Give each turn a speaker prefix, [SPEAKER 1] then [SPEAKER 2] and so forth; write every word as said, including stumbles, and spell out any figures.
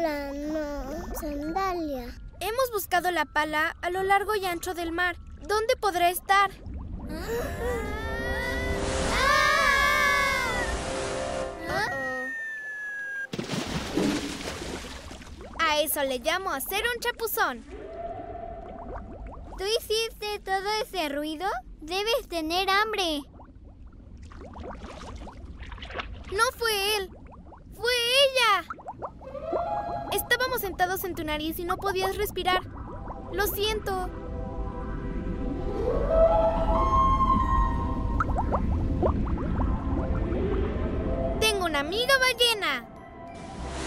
[SPEAKER 1] Pala, no. Sandalia.
[SPEAKER 2] Hemos buscado la pala a lo largo y ancho del mar. ¿Dónde podrá estar? A eso le llamo hacer un chapuzón.
[SPEAKER 1] ¿Tú hiciste todo ese ruido? Debes tener hambre.
[SPEAKER 2] No fue él, fue ella. Estábamos sentados en tu nariz y no podías respirar. Lo siento. Tengo una amiga ballena.